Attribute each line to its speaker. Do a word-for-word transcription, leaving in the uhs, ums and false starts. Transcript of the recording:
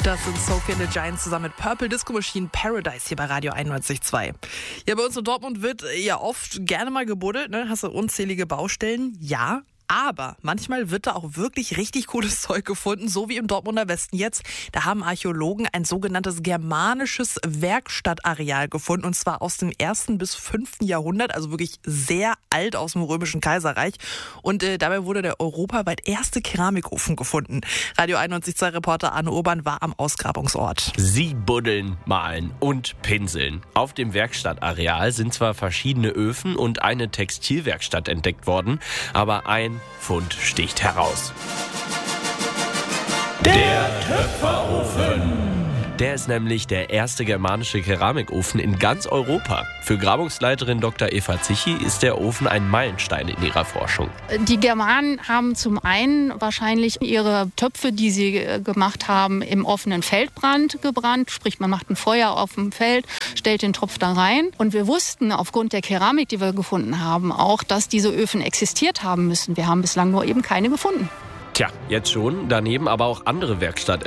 Speaker 1: Das sind Sophie and the Giants zusammen mit Purple Disco Machine Paradise hier bei Radio einundneunzig Komma zwei. Ja, bei uns in Dortmund wird ja oft gerne mal gebuddelt, ne? Hast du unzählige Baustellen? Ja. Aber manchmal wird da auch wirklich richtig cooles Zeug gefunden, so wie im Dortmunder Westen jetzt. Da haben Archäologen ein sogenanntes germanisches Werkstattareal gefunden, und zwar aus dem ersten bis fünften Jahrhundert, also wirklich sehr alt, aus dem Römischen Kaiserreich. Und äh, dabei wurde der europaweit erste Keramikofen gefunden. Radio einundneunzig Komma zwei Reporter Arne Urban war am Ausgrabungsort.
Speaker 2: Sie buddeln, malen und pinseln. Auf dem Werkstattareal sind zwar verschiedene Öfen und eine Textilwerkstatt entdeckt worden, aber ein Fund sticht heraus. Der Töpferofen. Der ist nämlich der erste germanische Keramikofen in ganz Europa. Für Grabungsleiterin Doktor Eva Zichy ist der Ofen ein Meilenstein in ihrer Forschung.
Speaker 3: Die Germanen haben zum einen wahrscheinlich ihre Töpfe, die sie gemacht haben, im offenen Feldbrand gebrannt. Sprich, man macht ein Feuer auf dem Feld, stellt den Topf da rein. Und wir wussten aufgrund der Keramik, die wir gefunden haben, auch, dass diese Öfen existiert haben müssen. Wir haben bislang nur eben keine gefunden.
Speaker 2: Tja, jetzt schon. Daneben aber auch andere Werkstatt